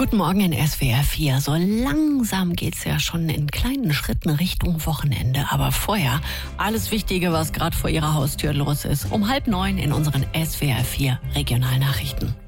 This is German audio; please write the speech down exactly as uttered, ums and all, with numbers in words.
Guten Morgen in S W R vier. So langsam geht's ja schon in kleinen Schritten Richtung Wochenende. Aber vorher alles Wichtige, was gerade vor Ihrer Haustür los ist. Um halb neun in unseren S W R vier Regionalnachrichten.